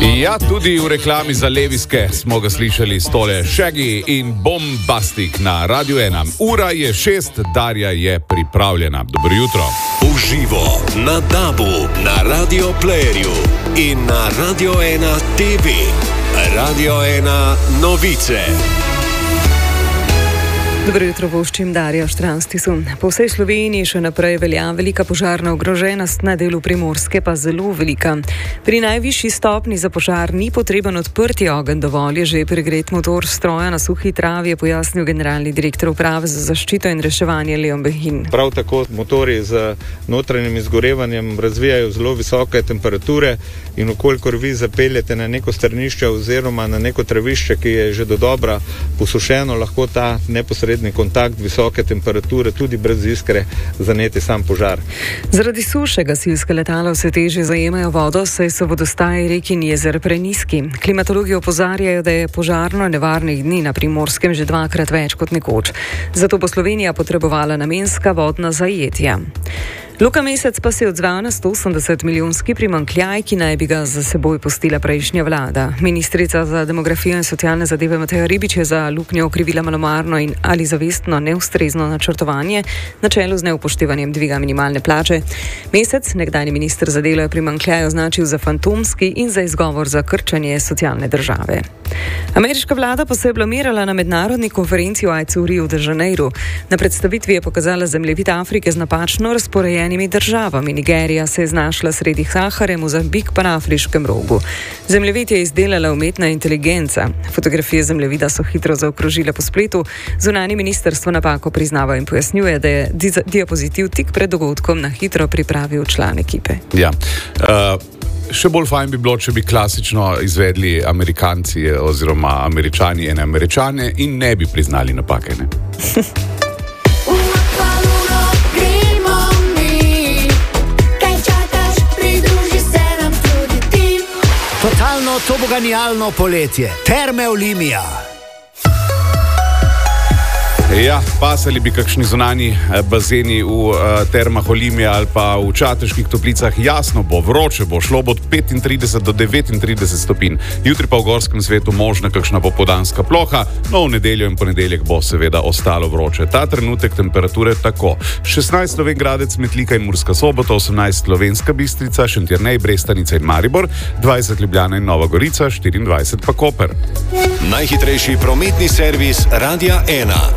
Ja, tudi v reklami za Leviske smo ga slišali stole Shaggy in Bombastic na Radio 1. Ura je 6, Darja je pripravljena. Dobro jutro. Uživo na DAB-u, na Radio Playerju in na Radio 1 TV. Radio 1 novice. Dobro jutro, voščim Darja Štranstisu. Po vsej Sloveniji še naprej velja velika požarna ogroženost, na delu Primorske pa zelo velika. Pri najvišji stopni za požar ni potreben odprti ogenj, dovolj je že pregret motor stroja na suhi travi, je pojasnil generalni direktor uprave za zaščito in reševanje Leon Behin. Prav tako motorji z notranjim izgorevanjem razvijajo zelo visoke temperature in okolikor vi zapeljete na neko stranišče oziroma na neko travišče, ki je že dodobra posušeno, lahko ta neposredni kontakt visoke temperature tudi brez iskre zaneti sam požar. Zaradi suše gasilske letala vse težje zajemajo vodo, saj so vodostaji rek in jezer prenizki. Klimatologi opozarjajo, da je požarno nevarnih dni na Primorskem že dvakrat več kot nekoč. Zato bo Slovenija potrebovala namenska vodna zajetja. Luka Mesec pa se je odzval na 180 milijonski primanjkljaj, ki naj bi ga za seboj pustila prejšnja vlada. Ministrica za demografijo in socialne zadeve Mateja Ribič je za luknjo okrivila malomarno in ali zavestno neustrezno načrtovanje na čelu z neupoštevanjem dviga minimalne plače. Mesec, nekdanji minister za delo, je primanjkljaj označil za fantomski in za izgovor za krčanje socialne države. Ameriška vlada pa se je blamirala na mednarodni konferenci o AIDS-u v Riu de Janeiru. Na predstavitvi je pokazala zemljevid Afrike z napačno razporejenimi državami. Nigerija se je znašla sredi Sahare, Mozambik pa na afriškem rogu. Zemljevid je izdelala umetna inteligenca. Fotografije zemljevida so hitro zaokrožile po spletu. Zunanje ministrstvo napako priznava in pojasnjuje, da je diapozitiv tik pred dogodkom na hitro pripravil član ekipe. Ja. Še bolj fajn bi bilo, če bi klasično izvedli Amerikanci oziroma Američani ene Američane in ne bi priznali napake, ne? Totalno toboganijalno poletje. Terme Olimia. Ja, pasali bi kakšni zunani bazeni v termah Olimia ali pa v Čateških toplicah. Jasno bo, vroče bo, šlo bo od 35 do 39 stopinj. Jutri pa v gorskem svetu možna kakšna popoldanska ploha, no v nedeljo in ponedeljek bo seveda ostalo vroče. Ta trenutek temperature tako: 16 Slovenj Gradec, Metlika in Murska Sobota, 18 Slovenska Bistrica, Šentjernej, Brestanica in Maribor, 20 Ljubljana in Nova Gorica, 24 pa Koper. Najhitrejši prometni servis Radia 1.